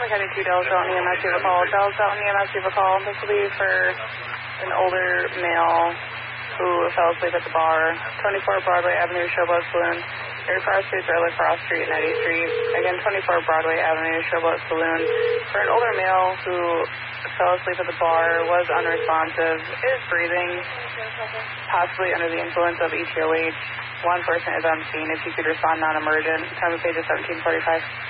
County 2, Dallas Dalton EMS, you have a call. Dallas Dalton EMS, you have a call. This will be for an older male who fell asleep at the bar. 24 Broadway Avenue, Showboat Saloon. Air Cross Street or Lacrosse Street and 90th Street. Again, 24 Broadway Avenue, Showboat Saloon. For an older male who fell asleep at the bar, was unresponsive, is breathing, possibly under the influence of ETOH. One person is on scene. If you could respond non-emergent. Time of page is 17:45.